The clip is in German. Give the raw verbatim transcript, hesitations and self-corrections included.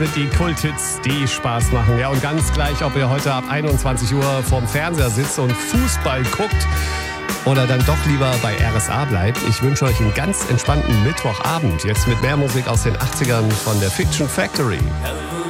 Die Kulthits, die Spaß machen. Ja, und ganz gleich, ob ihr heute ab einundzwanzig Uhr vorm Fernseher sitzt und Fußball guckt oder dann doch lieber bei R S A bleibt. Ich wünsche euch einen ganz entspannten Mittwochabend. Jetzt mit mehr Musik aus den achtzigern von der Fiction Factory.